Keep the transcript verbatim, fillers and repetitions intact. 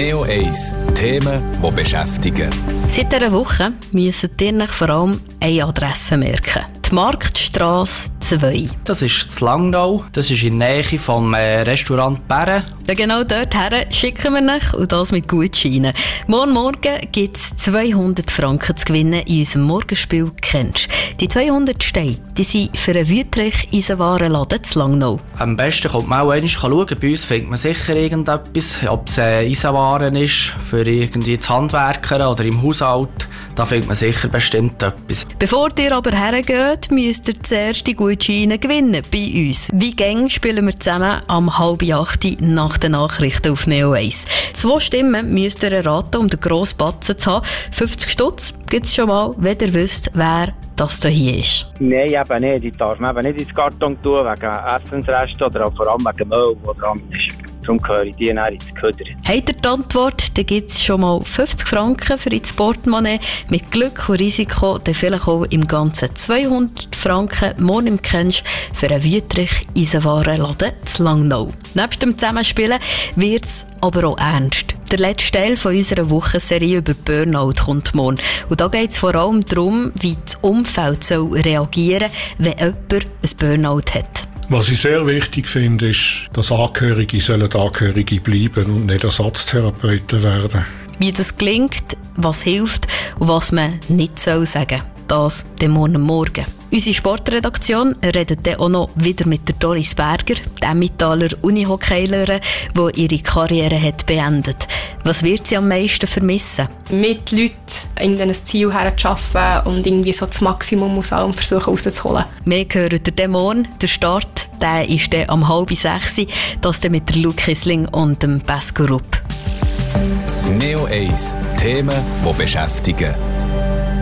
Neo eins. Themen, die beschäftigen. Seit dieser Woche müssen ihr vor allem eine Adresse merken. Die Marktstrasse zwei. Das ist in Langnau. Das ist in der Nähe vom äh, Restaurant Bären. Ja, genau dorthin schicken wir euch und das mit Gutscheinen. Morgen Morgen gibt es zweihundert Franken zu gewinnen in unserem Morgenspiel «Kennst». Die zweihundert Steine die sind für einen Wüttrich-Eisenwarenladen zu Langnau. Am besten kommt man auch einmal schauen. Bei uns findet man sicher irgendetwas. Ob es äh, Eisenwaren ist, für irgendwie das Handwerker oder im Haushalt. Da findet man sicher bestimmt etwas. Bevor ihr aber hergeht, müsst ihr zuerst die Gutscheine gewinnen bei uns. Wie gäng spielen wir zusammen am halb acht nach den Nachrichten auf Neo eins. Zwei Stimmen müsst ihr erraten, um den grossen Batzen zu haben. fünfzig Stutz gibt es schon mal, wenn ihr wisst, wer das hier ist. Nein, eben nicht. Die darf man eben nicht ins Karton tun, wegen Essensresten oder auch vor allem wegen Müll, der dran ist. Darum gehöre ich die dann ins Köder. Habt ihr die Antwort, dann gibt es schon mal fünfzig Franken für ins Portemonnaie. Mit Glück und Risiko dann vielleicht auch im Ganzen zweihundert Franken morgen im Kennst für einen Wüttrich-Eisenwarenladen zu Langnau. Neben dem Zusammenspielen wird es aber auch ernst. Der letzte Teil von unserer Wochenserie über Burnout kommt morgen. Und da geht es vor allem darum, wie das Umfeld soll reagieren soll, wenn jemand ein Burnout hat. Was ich sehr wichtig finde, ist, dass Angehörige sollen Angehörige bleiben und nicht Ersatztherapeuten werden. Wie das gelingt, was hilft und was man nicht sagen soll. Das dem morgen Morgen. Unsere Sportredaktion redet dann auch noch wieder mit der Doris Berger, der Emmentaler Unihockeylerin, die ihre Karriere hat beendet. Was wird sie am meisten vermissen? Mit Leuten in ein Ziel herzuarbeiten und irgendwie so das Maximum aus allem versuchen rauszuholen. Wir hören den morgen. Der Start der ist dann am halb sechs. Das dann mit der Luke Kissling und dem Pesco Rupp. Neo eins. Themen, die beschäftigen.